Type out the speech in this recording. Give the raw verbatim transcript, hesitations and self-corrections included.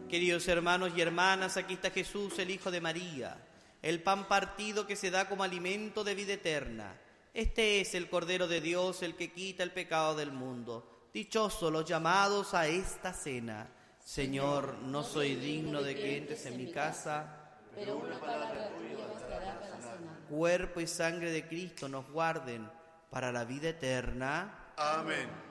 Queridos hermanos y hermanas, aquí está Jesús, el Hijo de María, el pan partido que se da como alimento de vida eterna. Este es el Cordero de Dios, el que quita el pecado del mundo. Dichosos los llamados a esta cena. Señor, no soy digno de que entres en mi casa, pero una palabra tuya bastará para sanar. Cuerpo y sangre de Cristo nos guarden para la vida eterna. Amén.